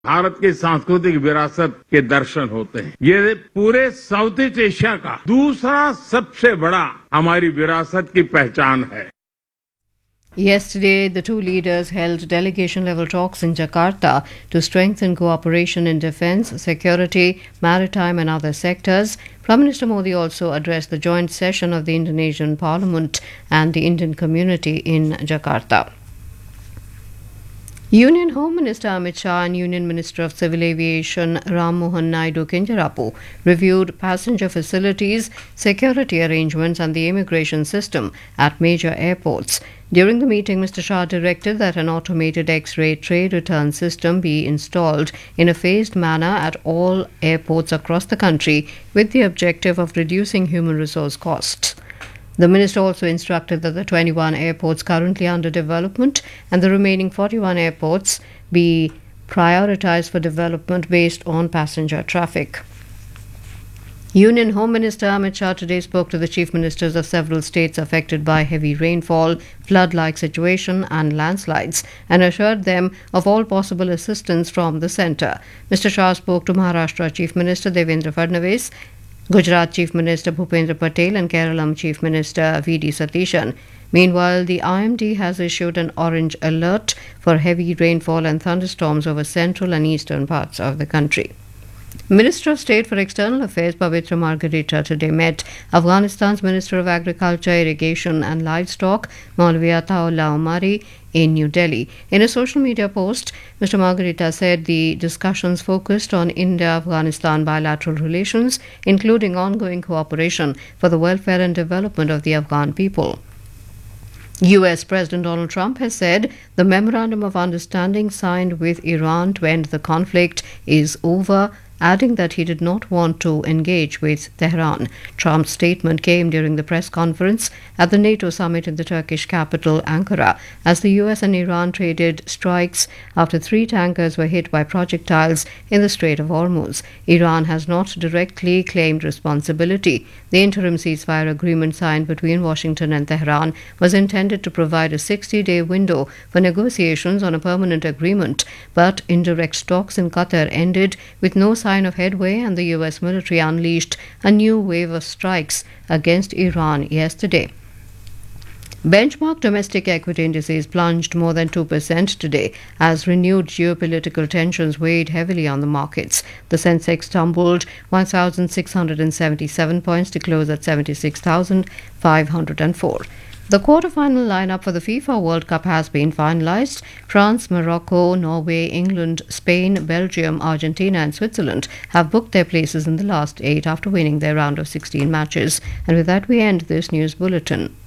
भारत की सांस्कृतिक विरासत के दर्शन होते हैं। ये पूरे साउथ ईस्ट एशिया का दूसरा सबसे बड़ा हमारी विरासत की पहचान है। Yesterday, the two leaders held delegation-level talks in Jakarta to strengthen cooperation in defence, security, maritime and other sectors. Prime Minister Modi also addressed the joint session of the Indonesian Parliament and the Indian community in Jakarta. Union Home Minister Amit Shah and Union Minister of Civil Aviation Ram Mohan Naidu Kinjarapu reviewed passenger facilities, security arrangements and the immigration system at major airports. During the meeting, Mr. Shah directed that an automated X-ray tray return system be installed in a phased manner at all airports across the country with the objective of reducing human resource costs. The minister also instructed that the 21 airports currently under development and the remaining 41 airports be prioritized for development based on passenger traffic. Union Home Minister Amit Shah today spoke to the chief ministers of several states affected by heavy rainfall, flood-like situation and landslides and assured them of all possible assistance from the centre. Mr. Shah spoke to Maharashtra Chief Minister Devendra Fadnavis, Gujarat Chief Minister Bhupendra Patel and Keralam Chief Minister V.D. Satishan. Meanwhile, the IMD has issued an orange alert for heavy rainfall and thunderstorms over central and eastern parts of the country. Minister of State for External Affairs Pavitra Margarita today met Afghanistan's Minister of Agriculture, Irrigation and Livestock, Maulvi Ataullah Omari, in New Delhi. In a social media post, Mr. Margarita said the discussions focused on India-Afghanistan bilateral relations, including ongoing cooperation for the welfare and development of the Afghan people. US President Donald Trump has said the Memorandum of Understanding signed with Iran to end the conflict is over, adding that he did not want to engage with Tehran. Trump's statement came during the press conference at the NATO summit in the Turkish capital, Ankara, as the US and Iran traded strikes after 3 tankers were hit by projectiles in the Strait of Hormuz. Iran has not directly claimed responsibility. The interim ceasefire agreement signed between Washington and Tehran was intended to provide a 60-day window for negotiations on a permanent agreement, but indirect talks in Qatar ended with no sign of headway, and the US military unleashed a new wave of strikes against Iran yesterday. Benchmark domestic equity indices plunged more than 2% today as renewed geopolitical tensions weighed heavily on the markets. The Sensex tumbled 1,677 points to close at 76,504. The quarter-final lineup for the FIFA World Cup has been finalized. France, Morocco, Norway, England, Spain, Belgium, Argentina and Switzerland have booked their places in the last 8 after winning their round of 16 matches. And with that, we end this news bulletin.